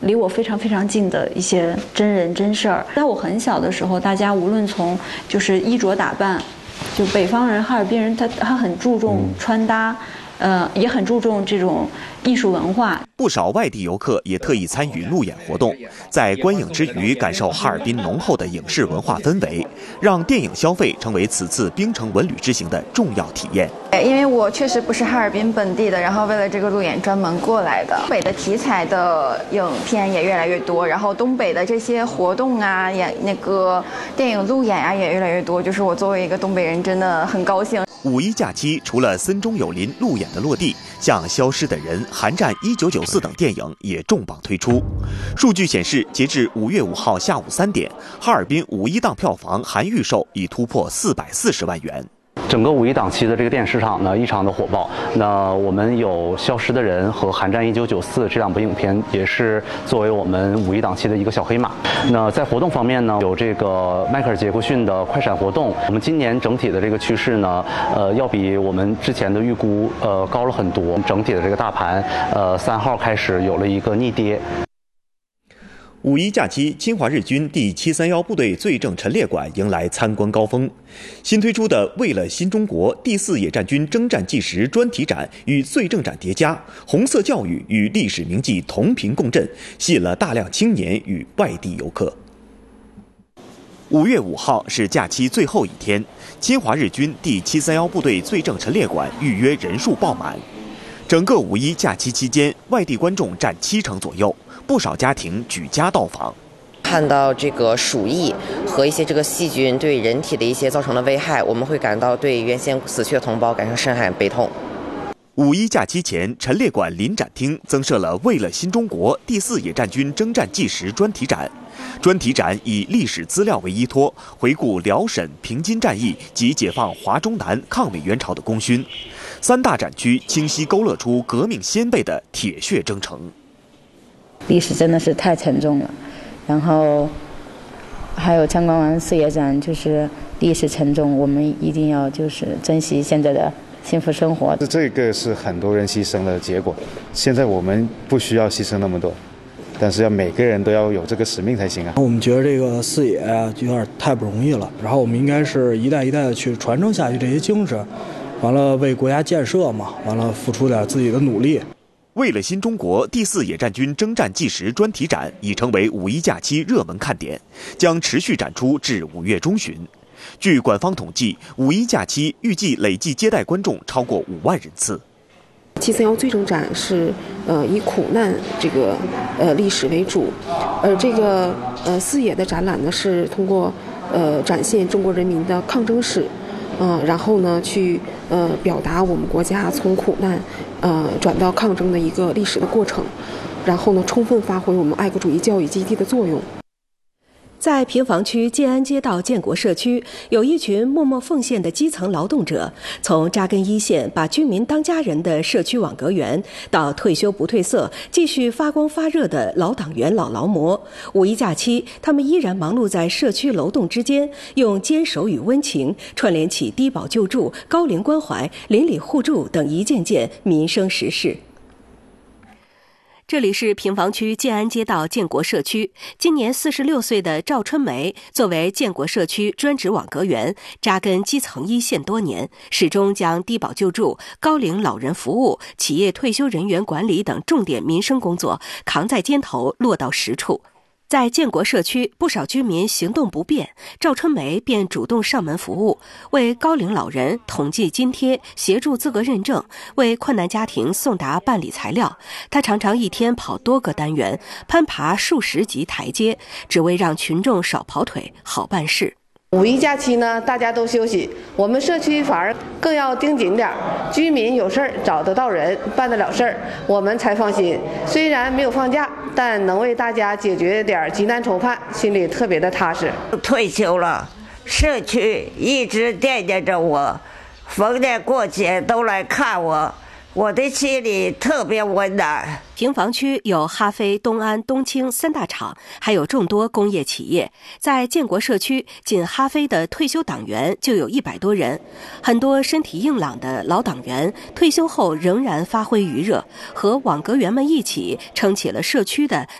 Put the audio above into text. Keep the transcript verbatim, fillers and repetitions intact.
离我非常非常近的一些真人真事儿。在我很小的时候，大家无论从就是衣着打扮，就北方人、哈尔滨人，他他很注重穿搭。呃，也很注重这种艺术文化。 不少外地游客也特意参与路演活动，在观影之余感受哈尔滨浓厚的影视文化氛围，让电影消费成为此次冰城文旅之行的重要体验。 因为我确实不是哈尔滨本地的，然后为了这个路演专门过来的。东北的题材的影片也越来越多，然后东北的这些活动啊，演那个电影路演啊也越来越多。就是我作为一个东北人，真的很高兴。 五一假期，除了森中有林路演的落地，像《消失的人》《寒战一九九四》等电影也重磅推出。数据显示，截至五月五号下午三点，哈尔滨五一档票房含预售已突破四百四十万元。 整个五一档期的这个电影市场呢，异常的火爆。那我们有《消失的人》和《寒战一九九四》这两部影片，也是作为我们五一档期的一个小黑马。那在活动方面呢，有这个迈克尔·杰克逊的快闪活动。我们今年整体的这个趋势呢，呃，要比我们之前的预估呃高了很多。整体的这个大盘，呃，三号开始有了一个逆跌。 五一假期，侵华日军第七三一部队罪证陈列馆迎来参观高峰。新推出的“为了新中国”第四野战军征战纪实专题展与罪证展叠加，红色教育与历史铭记同频共振，吸引了大量青年与外地游客。五月五号是假期最后一天，侵华日军第七三一部队罪证陈列馆预约人数爆满。整个五一假期期间，外地观众占七成左右。不少家庭举家到访， 看到这个鼠疫和一些这个细菌对人体的一些造成的危害，我们会感到对原先死去的同胞感到深感悲痛。 五一假期前，陈列馆临展厅增设了“为了新中国”第四野战军征战纪实专题展。专题展以历史资料为依托，回顾辽沈、平津战役及解放华中南抗美援朝的功勋。三大展区清晰勾勒出革命先辈的铁血征程。 历史真的是太沉重了，然后还有参观完四野展，就是历史沉重，我们一定要就是珍惜现在的幸福生活。 这个是很多人牺牲的结果，现在我们不需要牺牲那么多，但是要每个人都要有这个使命才行啊。 我们觉得这个四野有点太不容易了，然后我们应该是一代一代的去传承下去这些精神，完了为国家建设嘛，完了付出点自己的努力。 为了新中国第四野战军征战纪实专题展已成为五一假期热门看点，将持续展出至五月中旬。据官方统计，五一假期预计累计接待观众超过五万人次。 七三一罪证展是呃以苦难这个呃历史为主，而这个呃四野的展览呢是通过呃展现中国人民的抗争史。呃，然后呢，去呃表达我们国家从苦难呃转到抗争的一个历史的过程，然后呢，充分发挥我们爱国主义教育基地的作用。 在平房区建安街道建国社区，有一群默默奉献的基层劳动者，从扎根一线把居民当家人的社区网格员，到退休不褪色、继续发光发热的老党员、老劳模。五一假期，他们依然忙碌在社区楼栋之间，用坚守与温情串联起低保救助、高龄关怀、邻里互助等一件件民生实事。这里是平房区建安街道建国社区，今年四十六岁的赵春梅作为建国社区专职网格员，扎根基层一线多年，始终将低保救助、高龄老人服务、企业退休人员管理等重点民生工作扛在肩头，落到实处。在建国社区，不少居民行动不便，赵春梅便主动上门服务，为高龄老人统计津贴，协助资格认证，为困难家庭送达办理材料。她常常一天跑多个单元，攀爬数十级台阶，只为让群众少跑腿，好办事。 五一假期呢，大家都休息，我们社区反而更要盯紧点，居民有事儿找得到人，办得了事儿，我们才放心。虽然没有放假，但能为大家解决点急难愁盼，心里特别的踏实。 退休了，社区一直惦记着我，逢年过节都来看我，我的心里特别温暖。 平房区有哈飞、东安、东青三大厂，还有众多工业企业。在建国社区，仅哈飞的退休党员就有一百多人，很多身体硬朗的老党员退休后仍然发挥余热，和网格员们一起撑起了社区的